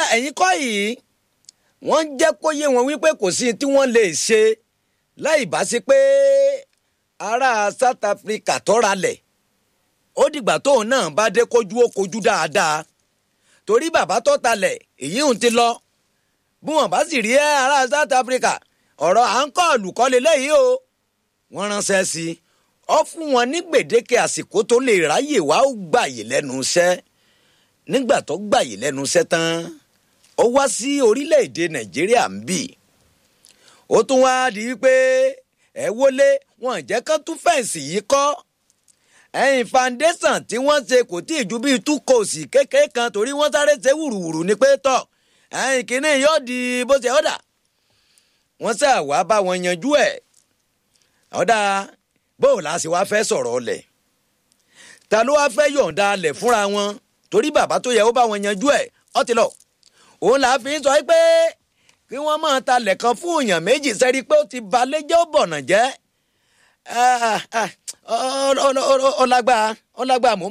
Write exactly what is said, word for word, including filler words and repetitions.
ẹ̀yin kọ́ yìí wọ́n jẹ́ kó yé wọn wípé kò sí tí wọ́n lè ṣe láì bá sí pé ará South Africa tọ́ra lẹ̀ ó dìgbà tóun náà bá dé kójú ó kojú dáadáa torí bàbá tó talẹ̀ èyí ń ti lọ bí wọ́n bá sì rí ará South Africa ọ̀rọ̀ à ń kọ́ olùkọ́lé lẹ́yìn o wọ́n ránṣẹ́ sí i ó fún wọn ní gbèdéke àsìkò tó lè ráyè wá ó gbàyè lẹ́nu iṣẹ́ nígbà tó gbàyè lẹ́nu iṣẹ́ tán ó wá sí orílẹ̀-èdè Nàìjíríà ń bì ó tún wá di wípé ẹ wọlé wọn jẹ́ kán tún fẹ̀ǹsì yìí kọ́ ẹ̀yìn foundation tí wọ́n ṣe kò tí ì ju bíi tú kòsì kékeré kan torí wọ́n sáré ṣe wùrùwùrù ni pé tọ̀ ẹ̀yìn kìíní yóò di bó ṣe ọ̀dà wọ́n ṣe àwa bá wọn yanjú ẹ̀ ọ̀dà bóò la sì wá fẹ́ sọ̀rọ̀ ọlẹ̀ ta ló wá fẹ́ yọ̀ǹda alẹ̀ fúnra wọn torí bàbá tó yẹ ó bá wọn yanjú ẹ̀ ó ti lọ òun là á fi sọ pé kí wọ́n máa talẹ̀ kan fún èèyàn méjì sẹ́rí pé ó ti balẹ̀ jẹ́ ó bọ̀nà jẹ́ ọlágbá ọlágbá mò